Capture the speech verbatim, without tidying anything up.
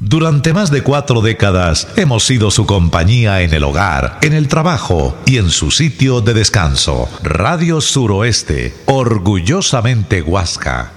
Durante más de cuatro décadas hemos sido su compañía en el hogar, en el trabajo y en su sitio de descanso. Radio Suroeste, orgullosamente Huasca.